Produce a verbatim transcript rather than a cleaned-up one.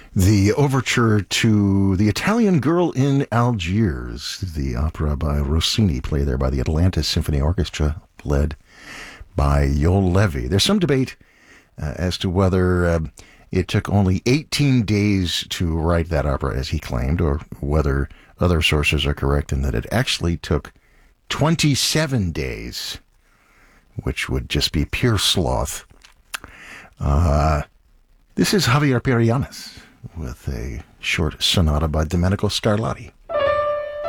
The overture to The Italian Girl in Algiers, the opera by Rossini, played there by the Atlanta Symphony Orchestra, led by Joel Levy. There's some debate uh, as to whether uh, it took only eighteen days to write that opera, as he claimed, or whether other sources are correct in that it actually took twenty-seven days, which would just be pure sloth. Uh, this is Javier Perianes with a short sonata by Domenico Scarlatti.